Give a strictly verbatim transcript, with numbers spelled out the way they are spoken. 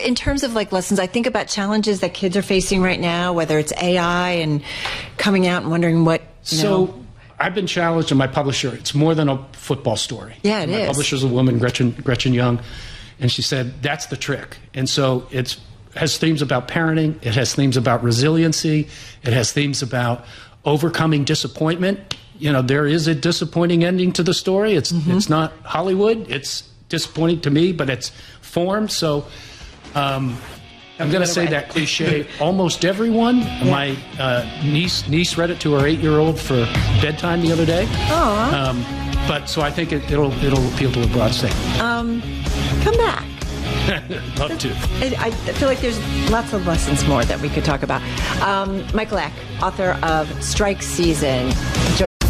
in terms of like lessons, I think about challenges that kids are facing right now, whether it's A I and coming out and wondering what, you so know. I've been challenged in my publisher. It's more than a football story. Yeah, it my is. My publisher's a woman, Gretchen, Gretchen Young, and she said, that's the trick. And so it's has themes about parenting. It has themes about resiliency. It has themes about overcoming disappointment. You know, there is a disappointing ending to the story. It's mm-hmm. it's not Hollywood. It's disappointing to me, but it's formed. So um, I'm going to say that cliche. Almost everyone. Yeah. My uh, niece niece read it to her eight-year-old for bedtime the other day. Aww. Um, but so I think it, it'll it'll appeal to a broad segment. Um, come back. Love to. I, I feel like there's lots of lessons more that we could talk about. Um, Michael Eck, author of Strike Season.